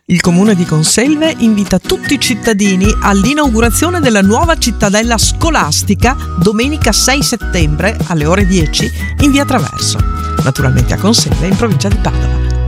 Il comune di Conselve invita tutti i cittadini all'inaugurazione della nuova cittadella scolastica domenica 6 settembre alle ore 10 in via Traverso, naturalmente a Conselve in provincia di Padova.